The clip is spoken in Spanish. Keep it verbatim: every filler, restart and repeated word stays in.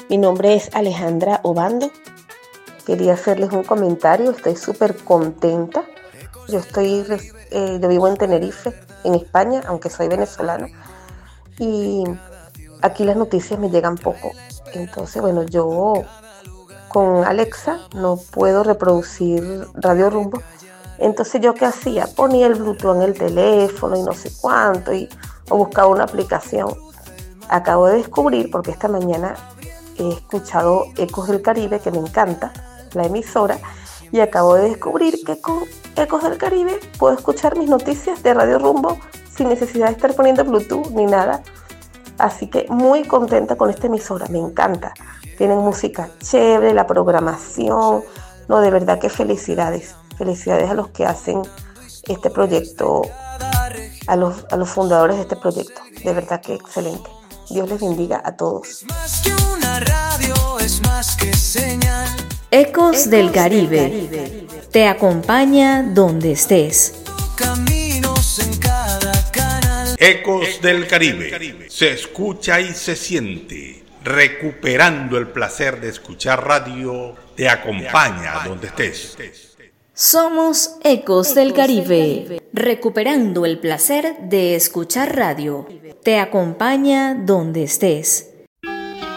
Mi nombre es Alejandra Obando. Quería hacerles un comentario, estoy súper contenta. Yo estoy, eh, yo vivo en Tenerife, en España, aunque soy venezolana. Y aquí las noticias me llegan poco. Entonces, bueno, yo con Alexa no puedo reproducir Radio Rumbo. Entonces, ¿yo qué hacía? Ponía el Bluetooth en el teléfono y no sé cuánto, y, o buscaba una aplicación. Acabo de descubrir, porque esta mañana he escuchado Ecos del Caribe, que me encanta, la emisora, y acabo de descubrir que con Ecos del Caribe puedo escuchar mis noticias de Radio Rumbo sin necesidad de estar poniendo Bluetooth ni nada. Así que muy contenta con esta emisora, me encanta. Tienen música chévere, la programación, no, de verdad que felicidades. Felicidades a los que hacen este proyecto, a los, a los fundadores de este proyecto. De verdad que excelente. Dios les bendiga a todos. Ecos del Caribe. Te acompaña donde estés. Ecos del Caribe. Se escucha y se siente. Recuperando el placer de escuchar radio, te acompaña donde estés. Somos Ecos del Caribe. Recuperando el placer de escuchar radio. Te acompaña donde estés.